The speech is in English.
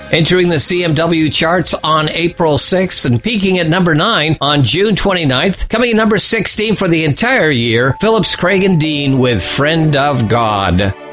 Entering the CMW charts on April 6th and peaking at number 9 on June 29th. Coming at number 16 for the entire year, Phillips, Craig, and Dean with Friend of God.